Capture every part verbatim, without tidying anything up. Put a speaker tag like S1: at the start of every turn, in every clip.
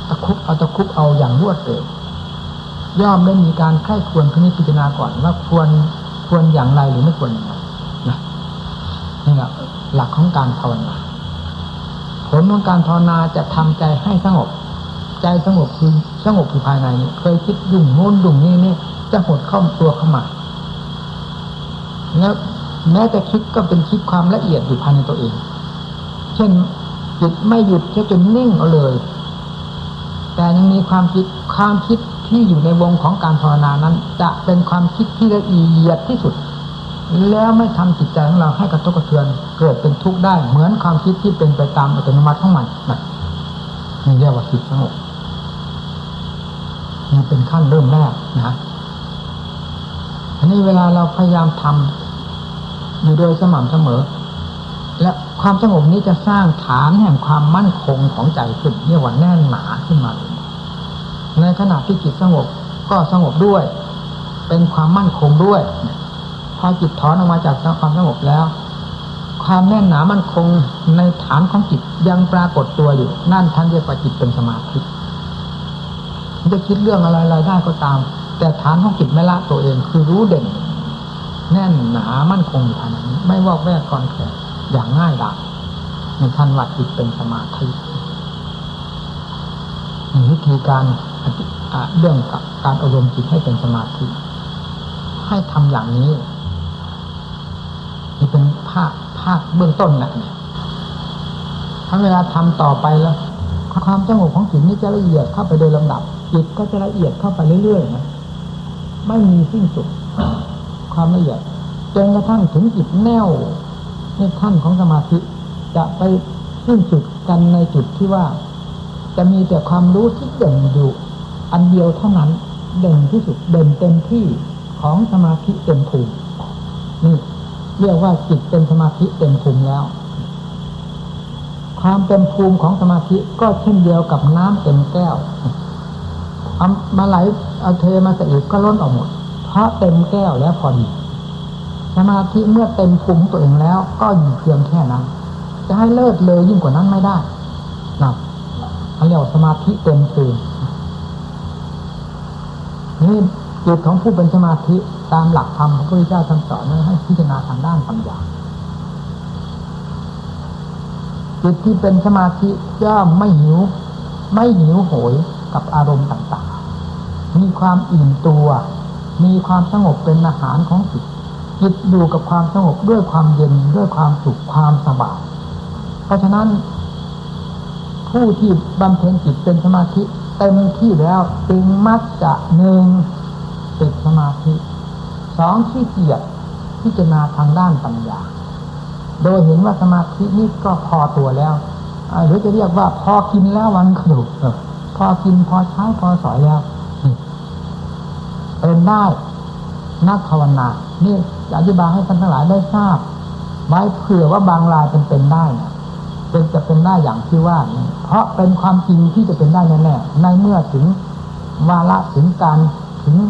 S1: ตะคุบเอาตะคุบเอาอย่างรวดเร็วย่อมได้มีการไข้ควรพิจารณาก่อนว่าควรควรอย่างไรหรือไม่ควรอย่างไรนะนี่แหละหลักของการภาวนาผลของการภาวนาจะทำใจให้สงบใจสงบคือสงบอยู่ภายในนี้เคยคิดยุ่งโน้นยุ่งนี่นี่จะหดเข้าตัวเข้ามาแล้วแม้แต่คิดก็เป็นคิดความละเอียดอยู่ภายในตัวเองเช่นจิตไม่หยุดแค่จนนิ่งเอาเลยแต่ยังมีความคิดความคิดที่อยู่ในวงของการภาวนานั้นจะเป็นความคิดที่ละเอียดที่สุดแล้วไม่ทำจิตใจของเราให้กระทบกระเทือนเกิดเป็นทุกข์ได้เหมือนความคิดที่เป็นไปตามอัตโนมัติของมันนะนี่เรียกว่าจิตสงบนี่เป็นขั้นเริ่มแรกนะอันนี้เวลาเราพยายามทำอยู่โดยสม่ำเสมอและความสงบนี้จะสร้างฐานแห่งความมั่นคงของใจขึ้นเรียกว่าแน่นหนาขึ้นมาในขณะที่จิตสงบก็สงบด้วยเป็นความมั่นคงด้วยพอจิตถอนออกมาจากความสงบแล้วความแน่นหนามั่นคงในฐานของจิตยังปรากฏตัวอยู่นั่นท่านเรียกว่าจิตเป็นสมาธิจะคิดเรื่องอะไรๆได้ก็ตามแต่ฐานของจิตไม่ละตัวเองคือรู้เด่นแน่นหนามั่นคงอยู่ภายในนี้ไม่วอกแวกคลอนแคลนอย่างง่ายดายในท่านว่าจิตเป็นสมาธิวิธีการเรื่องการอบรมจิตให้เป็นสมาธิให้ทำอย่างนี้นี่เป็นภาคภาคเบื้องต้นนะเนี่ยถ้าเวลาทำต่อไปแล้วความสงบของจิตนี้จะละเอียดเข้าไปโดยลำดับจิตก็จะละเอียดเข้าไปเรื่อยๆนะไม่มีสิ้นสุดความละเอียดจนกระทั่งถึงจิตแน่วในขั้นของสมาธิจะไปสิ้นสุดกันในจุดที่ว่าจะมีแต่ความรู้ที่เด่นอยู่อันเดียวเท่านั้นเด่นที่สุดเด่นเต็มที่ของสมาธิเต็มภูมินี่เรียกว่าจิตเป็นสมาธิเต็มภูมิแล้วความเต็มภูมิของสมาธิก็เช่นเดียวกับน้ำเต็มแก้วเอามาไหลเอาเทมาใส่อีกก็ล้นออกหมดเพราะเต็มแก้วแล้วพอดีสมาธิเมื่อเต็มภูมิตัวเองแล้วก็อยู่เพียงแค่นั้นจะให้เลิศเลยยิ่งกว่านั้นไม่ได้นะเขาเรียกว่าสมาธิเต็มภูมินี่จิตของผู้เป็นสมาธิตามหลักธรรมของพระพุทธเจ้าท่านสอนให้พิจารณาทางด้านปัญญาจิตที่เป็นสมาธิย่อมไม่หิวไม่หิวโหยกับอารมณ์ต่างๆมีความอิ่มตัวมีความสงบเป็นอาหารของจิตจิตอยู่กับความสงบด้วยความเย็นด้วยความสุขความสบายเพราะฉะนั้นผู้ที่บำเพ็ญจิตเป็นสมาธิเต็มที่แล้วจึงมักจะหนึ่งติดสมาธิสองขี้เกียจพิจารณาทางด้านปัญญาโดยเห็นว่าสมาธินี้ก็พอตัวแล้วหรือจะเรียกว่าพอกินแล้ววันกระดูกพอกินพอใช้พอสอยแล้วเป็นได้นักภาวนานี่อธิบายให้ท่านทั้งหลายได้ทราบไว้เผื่อว่าบางรายเป็นเป็นได้นะเป็นจะเป็นได้อย่างที่ว่านี่เพราะเป็นความจริงที่จะเป็นได้แน่ๆในเมื่อถึงวาระถึงการถึง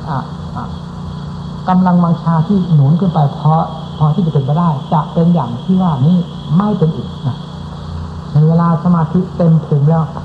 S1: กำลังวังชาที่หนุนขึ้นไปเพราะพอที่จะเป็นไปได้จะเป็นอย่างที่ว่านี้ไม่เป็นอีกนะในเวลาสมาธิเต็มภูมิแล้ว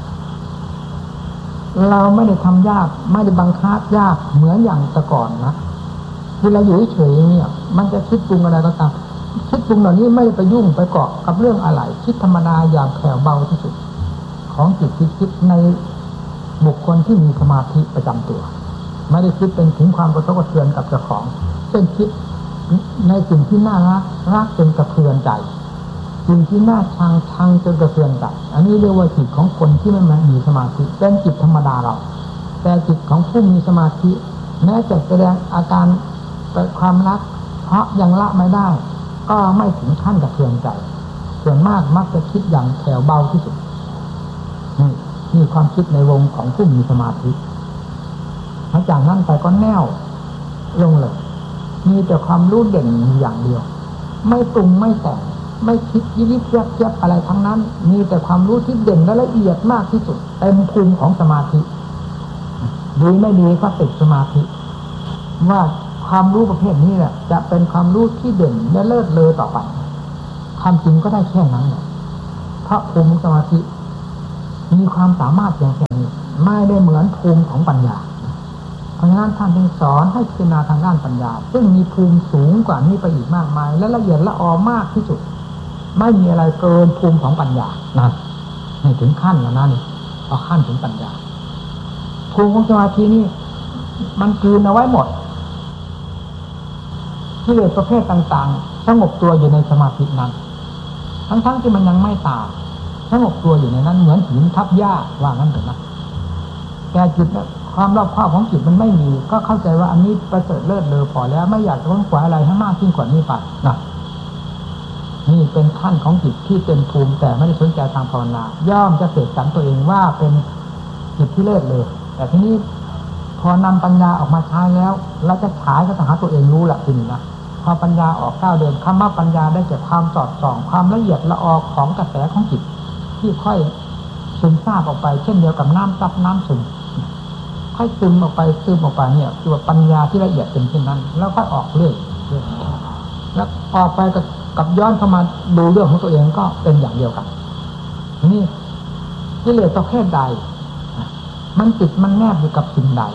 S1: เราไม่ได้ทำยากไม่ได้บังคับยากเหมือนอย่างแต่ก่อนนะที่เราอยู่เฉยๆเนี่ยมันจะคิดปรุงอะไรก็ตามคิดปรุงเหล่านี้ไม่ได้ไปยุ่งไปเกาะกับเรื่องอะไรคิดธรรมดาอย่างแผ่วเบาที่สุดของจิตที่คิดในบุคคลที่มีสมาธิประจำตัวไม่ได้คิดเป็นถึงความกระทบกระเทือนกับเจ้าของเช่นคิดในสิ่งที่น่ารักรักจนกระเทือนใจสิ่งที่น่าชังชังจนกระเทือนใจอันนี้เรียกว่าจิตของคนที่ไม่มีสมาธิเป็นจิตธรรมดาเราแต่จิตของผู้มีสมาธิแม้จะแสดงอาการความรักเพราะยังละไม่ได้ก็ไม่ถึงขั้นกระเทือนใจส่วนมากมักจะคิดอย่างแผ่วเบาที่สุดนี่นี่ความคิดในวงของผู้มีสมาธิหลังจากนั้นไปก็แน่วลงเลยมีแต่ความรู้เด่นอย่างเดียวไม่ปรุงไม่แต่งไม่คิดยิบยิบยับยับอะไรทั้งนั้นมีแต่ความรู้ที่เด่นและละเอียดมากที่สุดเต็มภูมิของสมาธิดีไม่ดีก็ติดสมาธิว่าความรู้ประเภทนี้แหละจะเป็นความรู้ที่เด่นและเลิศเลอต่อไปความจริงก็ได้แค่นั้นแหละเพราะภูมิสมาธิมีความสามารถอย่างแค่นี้ไม่ได้เหมือนภูมิของปัญญาเพราะฉะนั้นท่านจึงสอนให้พิจารณาทางด้านปัญญาซึ่งมีภูมิสูงกว่านี้ไปอีกมากมายและละเอียดละออมากที่สุดไม่มีอะไรเกินภูมิของปัญญานั่นให้ถึงขั้นแล้วนั่นเอาขั้นถึงปัญญาภูมิของสมาธินี่มันกลืนเอาไว้หมดกิเลสประเภทต่างๆสงบตัวอยู่ในสมาธินั้นทั้งๆที่มันยังไม่ตายสงบตัวอยู่ในนั้นเหมือนหินทับหญ้าว่างั้นเถอะนะแต่จิตความรอบคอบของจิตมันไม่มีก็เข้าใจว่าอันนี้ประเสริฐเลิศเลอพอแล้วไม่อยากจะค้นคว้าอะไรให้มากยิ่งกว่านี้ไปนะนี่เป็นขั้นของจิตที่เต็มภูมิแต่ไม่ได้สนใจทางภาวนาย่อมจะเสกสรรตัวเองว่าเป็นจิตที่เลิศเลอแต่ทีนี้พอนำปัญญาออกมาใช้แล้วเราจะฉายก็ต้องหาตัวเองรู้แหละทีนี้นะพอปัญญาออกก้าวเดินคำว่าปัญญาได้แก่ความสอดส่องความละเอียดละออของกระแสของจิตที่ค่อยซึมซาบออกไปเช่นเดียวกับน้ำซับน้ำซึมค่อยซึมออกไปซึมออกไปเนี่ยคือว่าปัญญาที่ละเอียดเป็นเช่นนั้นแล้วค่อยออกเรื่อยแล้วออกไปกับกับย้อนเข้ามาดูเรื่องของตัวเองก็เป็นอย่างเดียวกันนี่กิเลสประเภทใดมันติดมันแนบอยู่กับสิ่งใด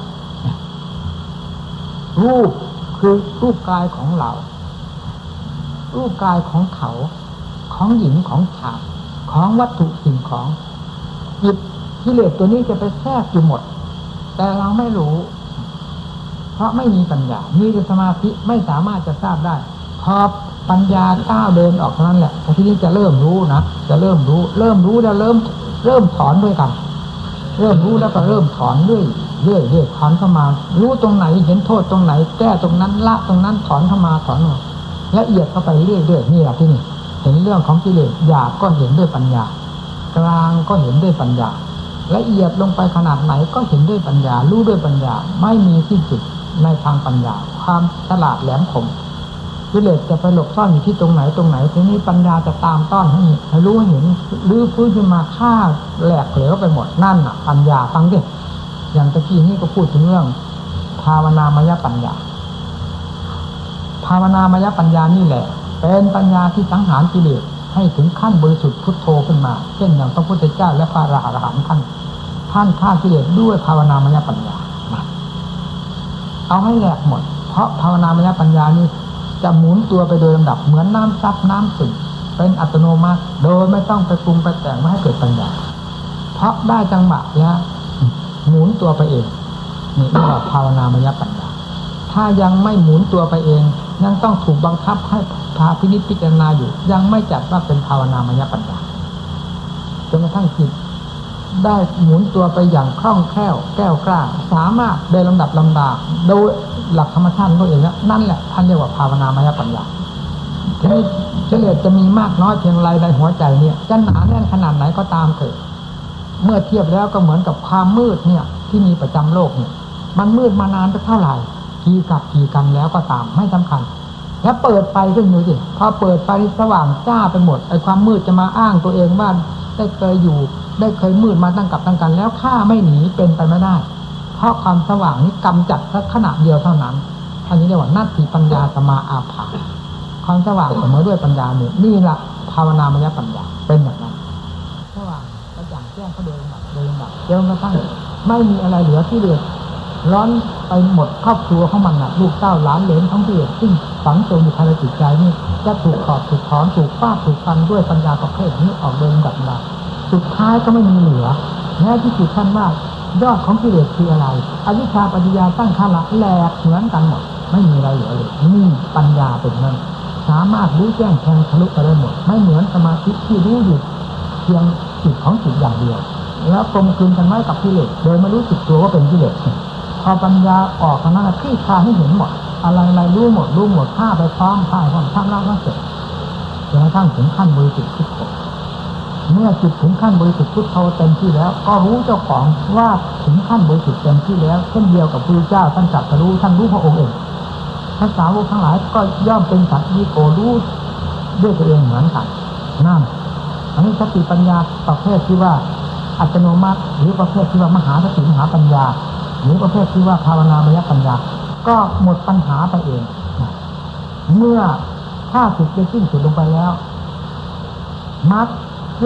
S1: รูปคือรูปกายของเรารูปกายของเขาของหญิงของชายของวัตถุสิ่งของจิตกิเลสตัวนี้จะไปแทรกอยู่หมดแต่เราไม่รู้เพราะไม่มีปัญญามีแต่สมาธิไม่สามารถจะทราบได้พอปัญญาก้าวเดินออกเท่านั้นแหละทีนี้จะเริ่มรู้นะจะเริ่มรู้เริ่มรู้แล้วเริ่มเริ่มถอนด้วยกันเริ่มรู้แล้วก็เริ่มถอนเรื่อยเรื่อยเรื่อยถอนเข้ามารู้ตรงไหนเห็นโทษตรงไหนแก้ตรงนั้นละตรงนั้นถอนเข้ามาถอนออกละเอียดเข้าไปเรื่อยเรื่อยนี่แหละที่นี่เห็นเรื่องของกิเลสหยาบก็เห็นด้วยปัญญากลางก็เห็นด้วยปัญญาละเอียดลงไปขนาดไหนก็เห็นด้วยปัญญารู้ด้วยปัญญาไม่มีสิ้นสุดในทางปัญญาความฉลาดแหลมคมกิเลสจะไปหลบซ่อนอยู่ที่ตรงไหนตรงไหนทีนี้ปัญญาจะตามต้อนให้ให้รู้เห็นรื้อฟื้นขึ้นมาฆ่าแหลกเหลวไปหมดนั่นน่ะปัญญาฟังดิอย่างตะกี้นี้ก็พูดถึงเรื่องภาวนามยปัญญาภาวนามยปัญญานี่แหละเป็นปัญญาที่สังหารกิเลสให้ถึงขั้นบริสุทธิ์พุทโธขึ้นมาเช่นอย่างพระพุทธเจ้าและพระอรหันต์ท่านท่านฆ่ากิเลสด้วยภาวนามยปัญญาเอาให้แหลกหมดเพราะภาวนามยปัญญานี่จะหมุนตัวไปโดยลำดับเหมือนน้ำซับน้ำซึมเป็นอัตโนมัติโดยไม่ต้องไปปรุงไปแต่งไม่ให้เกิดปัญญาเพราะได้จังหวะแล้วหมุนตัวไปเองนี่เรียกว่าภาวนามยปัญญาถ้ายังไม่หมุนตัวไปเองยังต้องถูกบังคับให้พาพินิจพิจารณาอยู่ยังไม่จัดว่าเป็นภาวนามยปัญญาจนกระทั่งจิตได้หมุนตัวไปอย่างคล่องแคล่วแก้วกล้าสามารถโดยลำดับลำดาโดยหลักธรรมชาติตัวเองแล้วนั่นแหละท่านเรียกว่าภาวนามยปัญญาทีนี้เฉลี่ยจะมีมากน้อยเพียงไรในหัวใจเนี่ยจะหนาแน่นขนาดไหนก็ตามเถิดเมื่อเทียบแล้วก็เหมือนกับความมืดเนี่ยที่มีประจำโลกเนี่ยมันมืดมานานไปเท่าไหร่กี่กับกี่กันแล้วก็ตามไม่สำคัญแล้วเปิดไฟขึ้นดูสิพอเปิดไฟสว่างจ้าไปหมดไอ้ความมืดจะมาอ้างตัวเองว่าได้เคยอยู่ได้เคยมืดมาตั้งกับตั้งกันแล้วข้าไม่หนีเป็นไปไม่ได้เพราะความสว่างนี้กำจัดแค่ขณะเดียวเท่านั้นอันนี้เรียกว่านัตถิปัญญาสมาอาภาความสว่างเสมอด้วยปัญญาเนี่ยนี่แหละภาวนามยปัญญาเป็นอย่างนั้นสว่างกระจ่างแจ้งเขาเดินแบบเดินแบบเดินกระทั่งไม่มีอะไรเหลือที่เหลือร้อนไปหมดครอบครัวของมันน่ะลูกเต้าหลานเหลนทั้งที่ซึ่งฝังจมอยู่ภายในจิตใจนี่จะถูกขอบถูกถอนถูกฟาดถูกฟันด้วยปัญญาประเภทนี้ออกเดินแบบนั้นสุดท้ายก็ไม่มีเหลือแม้ที่สุดท่านว่ายอดของกิเลสคืออะไรอวิชชาปัญญาตั้งขาละแหลกเหมือนกันหมดไม่มีอะไรเหลือเลยนี่ปัญญาเป็นนั้นสามารถรู้แจ้งแทงทะลุไปได้หมดไม่เหมือนสมาธิที่รู้อยู่เพียงจิตของจิตอย่างเดียวแล้วกลมกลืนกันไว้กับกิเลสโดยไม่รู้สึกตัวว่าเป็นกิเลสพอปัญญาออกทางนั้นที่คลายให้เห็นหมดอะไรอะไรรู้หมดรู้หมดฆ่าไปพร้อมฆ่าพร้อมทำละก็เสร็จจนกระทั่งถึงขั้นบริสุทธิ์ทุกข์เมื่อจิตถึงขั้นบริสุทธิ์พุทโธเต็มที่แล้วก็รู้เจ้าของว่าถึงขั้นบริสุทธิ์เต็มที่แล้วเช่นเดียวกับพระพุทธเจ้าท่านตรัสรู้ท่านรู้พระองค์เองภาษาวกทั้งหลายก็ย่อมเป็นสัตว์วิโกรู้ด้วยตัวเองเหมือนกันนั่นอันนี้สติปัญญาประเภทที่ว่าอัตโนมัติหรือประเภทที่ว่ามหาสติมหาปัญญาหรือประเภทที่ว่าภาวนามยปัญญาก็หมดปัญหาไปเองเมื่อถ้าสุดจะสิ้นสุดลงไปแล้วมรรคเครื่อง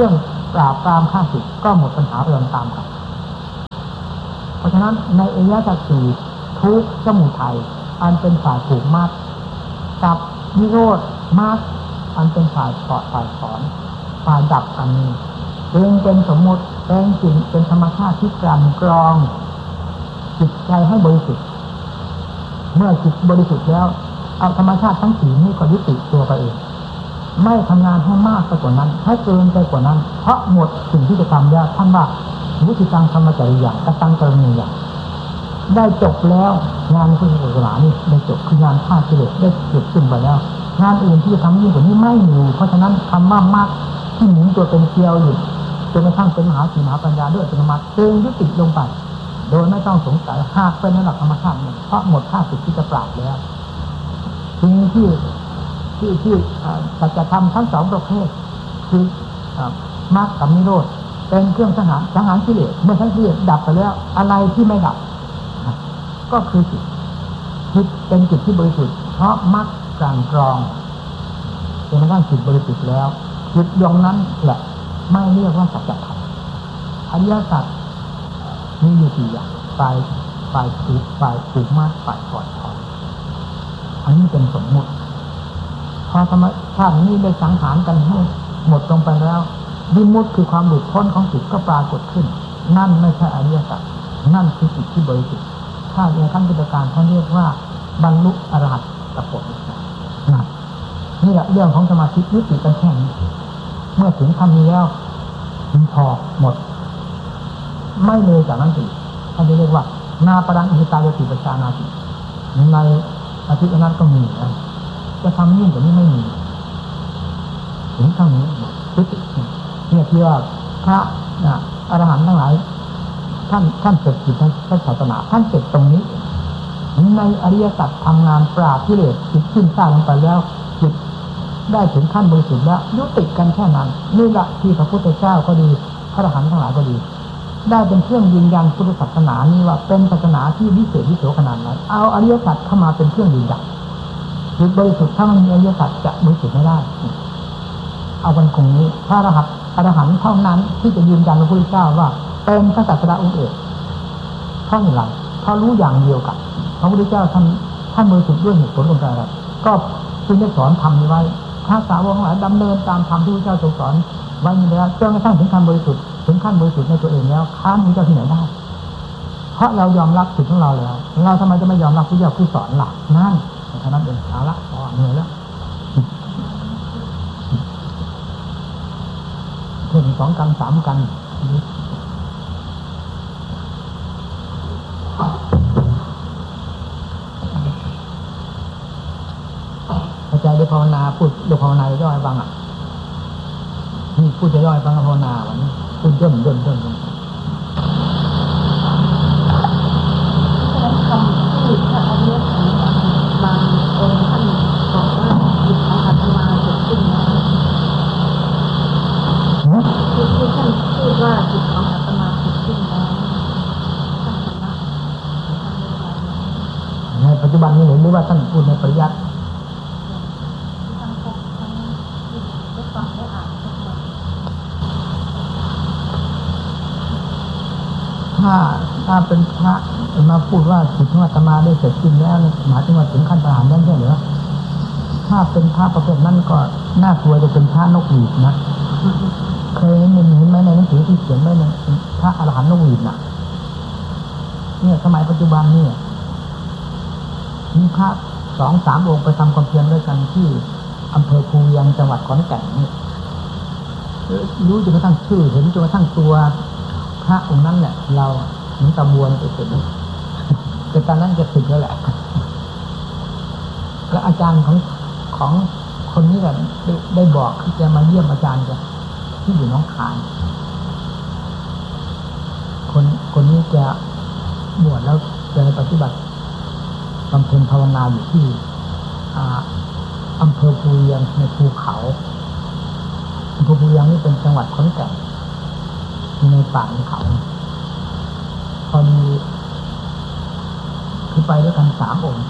S1: ปราบปรามข้าศึกก็หมดปัญหาเรื่องตามกันเพราะฉะนั้นในอริยสัจสี่ทุกข์สมุทัยอันเป็นฝ่ายผูกมัดกับนิโรธมรรคอันเป็นฝ่ายปลอดฝ่ายถอนฝ่ายดับอันนี้จึงเป็นสมมติเป็นสิ่งเป็นธรรมชาติที่กลั่นกรองจิตใจให้บริสุทธิ์เมื่อจิตบริสุทธิ์แล้วเอาธรรมชาติทั้งสี่นี้ก็ยุติตัวไปเองไม่ทำงานให้มากไปกว่านั้นให้เกินไปกว่านั้นเพราะหมดสิ่งที่จะทำแล้วท่านว่าวิธีการธรรมจริยากตังกรณีอย่างได้จบแล้วงานพุทธศาสนานี่ได้จบคืองานฆ่ากิเลสได้จบสิ้นไปแล้วงานอื่นที่จะทำยิ่งกว่านี้ไม่มีเพราะฉะนั้นทำมากมากที่หมุนตัวเป็นเกลียวอยู่จนกระทั่งเป็นมหาสีมหาปัญญาด้วยอัตโนมัติจึงยุติลงไปโดยไม่ต้องสงสัยหากเป็นระดับธรรมชาติหนึ่งเพราะหมดค่าศึกที่จะปราบแล้วสิ่งที่ที่ที่สัจธรรมทั้งสองประเภทคือมรรคกับนิโรธเป็นเครื่องสังหารสังหารกิเลสเมื่อทั้งกิเลสดับไปแล้วอะไรที่ไม่ดับก็คือจิตจิตเป็นจิตที่บริสุทธิ์เพราะมรรคกลั่นกรองจนกระทั่งจิตบริสุทธิ์แล้วจิตดวงนั้นแหละไม่เรียกว่าสัจธรรมอริยสัจมีอยู่สี่อย่างฝ่ายฝ่ายถูกฝ่ายถูกมากฝ่ายปล่อยถอนอันนี้เป็นสมมุติพอธรรมชาตินี้ได้สังหารกันให้หมดลงไปแล้ววิมุตติคือความหลุดพ้นของจิตก็ปรากฏขึ้นนั่นไม่ใช่อริยสัจนั่นคือจิตที่บริสุทธิ์ถ้าในขั้นพุทธการเขาเรียกว่าบรรลุอรหัตผลนั่นนี่แหละเรื่องของสมาธิยุติกันแค่นี้เมื่อถึงขั้นนี้แล้วพอหมดไม่เลยจากนั้นอีกท่านเรียกว่านาปรังอิตายติปชานาติในอาทิตย์นั้นก็มีนะจะทำยิ่งกว่านี้ไม่มีถึงเท่านี้ยุติเนี่ยที่ว่าพระอรหันต์ทั้งหลายท่านท่านเสร็จจิตท่านศาสนาท่านเสร็จตรงนี้ในอริยสัจทำงานปราบกิเลสจิตขึ้นสร้างลงไปแล้วจิตได้ถึงขั้นบริสุทธิ์แล้วยุติกันแค่นั้นนี่แหละที่พระพุทธเจ้าก็ดีพระอรหันต์ทั้งหลายก็ดีได้เป็นเครื่องยืนยันพุทธศาสนานี้ว่าเป็นศาสนาที่วิเศษวิโสขนาดไหนเอาอริยสัจเข้ามาเป็นเครื่องยืนยันจิตบริสุทธิ์ถ้ามันมีอริยสัจจะบริสุทธิ์ไม่ได้เอาวันคงนี้พระอรหันต์อรหันต์เท่านั้นที่จะยืนยันพระพุทธเจ้าว่าเป็นพระศาสดาองค์เอกเพราะอะไรเพราะรู้อย่างเดียวกันพระพุทธเจ้าท่านท่านบริสุทธิ์ด้วยเหตุผลอะไรก็จึงได้สอนธรรมนี้ไว้พระสาวกทั้งหลายดำเนินตามธรรมที่พระเจ้าทรงสอนไว้นี้แล้วจนกระทั่งถึงขั้นบริสุทธิ์ถึงขั้นบริสุทธิ์ในตัวเองแล้วค้านพระเจ้าที่ไหนได้เพราะเรายอมรับสิทธิ์ของเราแล้วเราทำไมจะไม่ยอมรับพระเจ้าผู้สอนหลักนั่นเท่านั้นเองเอาละพอเหนื่อยแล้วเพิ่มสองกันสามกันอาจารย์ได้ภาวนาพูดได้ภาวนาย่อยฟังอ่ะนี่พูดจะย่อยฟังภาวนาวันนี้พูดย่นย่นย่น
S2: คำที่พระอริยสงฆ์บางองค์ท่านบอกว่าจิตของอาตมาเกิดขึ้นแล้วที่ที่ท่านพูดว่าจิตของอาตมาเกิดขึ้นแล้วท่านธรรมะ
S1: ในปัจจุบันนี้เห็นหรือว่าท่านพูดในปริยัติถ้าถ้าเป็นพระมาพูดว่าจิตของอาตมาได้เสร็จสิ้นแล้วหมายถึงว่าถึงขั้นประหารได้ใช่หรือถ้าเป็นพระประเภทนั้นก็น่ากลัวจะเป็นพระนกหวีดนะเคยเห็นเห็นไหมในหนังสือที่เขียนไว้เนี่ยพระอรหันต์นกหวีดน่ะเนี่ยสมัยปัจจุบันเนี่ยมีพระสองสามองค์ไปทำความเพียรด้วยกันที่อำเภอภูเวียงจังหวัดขอนแก่นนี่รู้จนกระทั่งชื่อเห็นจนกระทั่งตัวพระองค์นั้นแหละเราเหมือนตะบวนไปเสร็จแต่ตอนนั้นจะสึกแล้วแหละแล้วอาจารย์ของของคนนี้แหละได้ได้บอกที่จะมาเยี่ยมอาจารย์จะที่อยู่น้องคายคนคนนี้จะบวชแล้วจะปฏิบัติบำเพ็ญภาวนาอยู่ที่อำเภอภูเวียงในภูเขาอำเภอภูเวียงนี่เป็นจังหวัดขอนแก่นในป่าในเขาพอมีคือไปด้วยกันสามองค์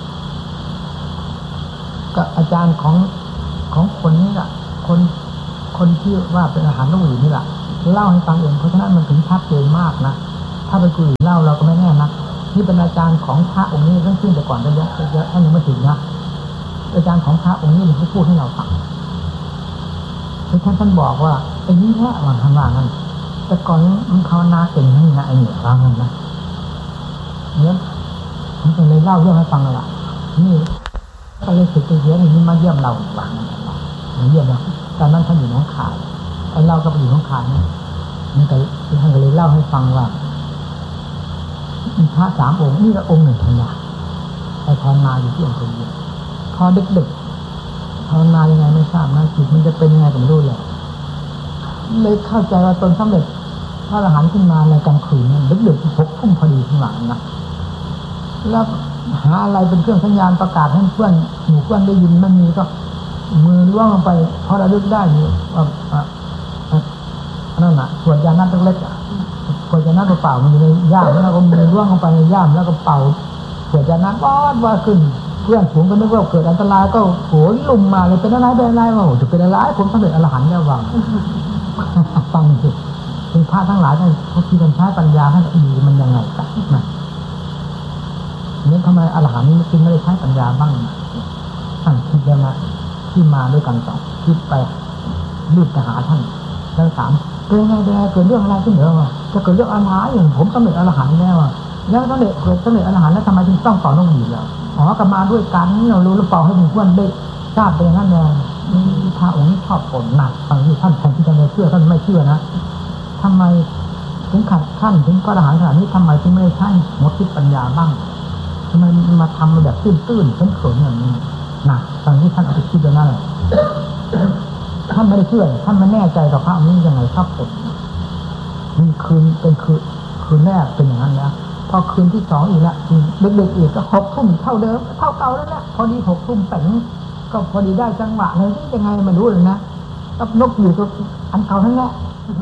S1: ก็อาจารย์ของของคนนี้แหละคนคนที่ว่าเป็นอาหารนกหวีดนี่แหละเล่าให้ฟังเองเพราะฉะนั้นมันถึงชัดเจนมากนะถ้าไปคุยเล่าเราก็ไม่แน่นะนี่เป็นอาจารย์ของพระองค์นี้เรื่องขึ้นแต่ก่อนเยอะเยอะท่านยังไม่ถึงนะอาจารย์ของพระองค์นี้เป็นผู้พูดให้เราฟังคือท่านท่านบอกว่าไอ้นี้แค่วันทำงานนั้นแต่ก่อนมันภาวนาเก่งนั่นนะไอ้เนี่ยว่างั้นนะเนี่ยผมก็เลยเล่าเรื่องให้ฟังละนี่ก็เลยสึกเยอะนี่มาเยี่ยมเราหวังมาเยี่ยมเราตอนนั้นท่านอยู่น้องขายไอ้เราก็ไปอยู่น้องขายนี่มันก็ท่านก็เลยเล่าให้ฟังว่ามีพระสามองค์นี่ก็องค์หนึ่งทันยาไปภาวนาอยู่ที่อำเภอเมืองพอเด็กๆภาวนายังไงไม่ทราบนะจิตมันจะเป็นยังไงก็ไม่รู้เลยเลยเข้าใจว่าตนสำเร็จพระอรหันต์ขึ้นมาในกลางคืนนั้นดึกๆหกทุ่มพอดีข้างหลังนะแล้วหาอะไรเป็นเครื่องสัญญาณประกาศให้เพื่อนหมู่เพื่อนได้ยินมันมีก็มือล่วงลงไปพอระลึกได้อยู่ว่านั่นน่ะขวดยานัดเล็กๆขวดยานัดเปล่ามันอยู่ในย่ามแล้วก็มือล่วงลงไปในย่ามแล้วก็เป่าขวดยานัดวอดว่าขึ้นเพื่อนฝูงก็นึกว่าเกิดอันตรายก็โหลุ่มมาเลยเป็นอะไรเป็นอะไรวะโหจะเป็นอะไรผมสำเร็จอรหันต์แล้ววังฟังสิเป็นพระทั้งหลายท่านเขาคิดกันใช้ปัญญาท่านอีมันยังไงกันนะนี่ทำไมอรหันต์จึงไม่ได้ใช้ปัญญาบ้างท่านคิดแล้วนะที่มาด้วยกันสองคิดไปรีบไปหาท่านแล้วถามเป็นไงเป็นไงเกิดเรื่องอะไรขึ้นเหรอวะจะเกิดเรื่องอะไรอย่างผมสำเร็จอรหันต์แล้วแล้วสำเร็จเกิดสำเร็จอรหันต์แล้วทำไมจึงต้องต่อต้องหนีแล้วอ๋อกลับมาด้วยกันเรารู้หรือเปล่าให้เพื่อนได้ทราบเป็นอย่างนั้นเลยพระองค์นี้ชอบผลหนักบางทีท่านแทนที่จะไม่เชื่อท่านไม่เชื่อนะทำไมถึงขัดท่านถึงพระอรหันต์ขนาดนี้ทำไมถึงไม่ได้ใช้หมดทิศปัญญาบ้างทำไมมาทำแบบตื้นๆเขินๆอย่างนี้หนักตอนที่ท่านเอาไปคิดอย่างนั้นเลยท่านไม่ได้เชื่อท่านไม่แน่ใจกับพระองค์นี้ยังไงชอบผลมีคืนเป็นคืนคืนแรกเป็นอย่างนั้นนะพอคืนที่สองอีกละดึกๆอีกก็หกทุ่มเท่าเดิมเท่าเก่าแล้วแหละพอดีหกทุ่มแต่งก็พอดีได้จังหวะเลยยังไงไม่รู้เลยนะกับนกอยู่ตัวอันเก่าทั้งนั้น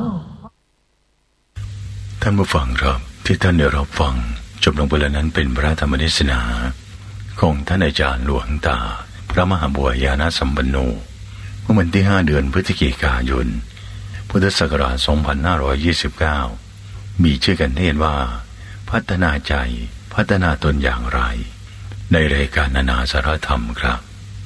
S3: ท่านผู้ฟังครับที่ท่านได้รับฟังจบลงไปแล้วนั้นเป็นพระธรรมเทศนาของท่านอาจารย์หลวงตาพระมหาบัวญาณสัมปันโนเมื่อวันที่ห้าเดือนพฤศจิกายนพุทธศักราชสองพันห้าร้อยยี่สิบเก้ามีชื่อกันเทศว่าพัฒนาใจพัฒนาตนอย่างไรในรายการนานาสาระธรรมครับ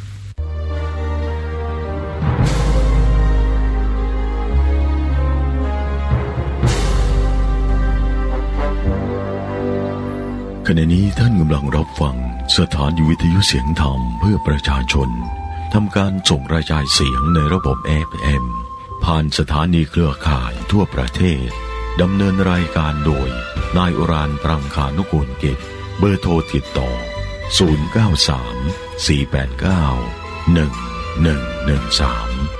S3: ขณะนี้ท่านกำลังรับฟังสถานีวิทยุเสียงธรรมเพื่อประชาชนทำการส่งกระจายเสียงในระบบ เอฟ เอ็ม ผ่านสถานีเครือข่ายทั่วประเทศดำเนินรายการโดยนายอุรานปรังคานุกูลกิจเบอร์โทรติดต่อศูนย์ เก้า สาม สี่ แปด เก้า หนึ่ง หนึ่ง หนึ่ง สาม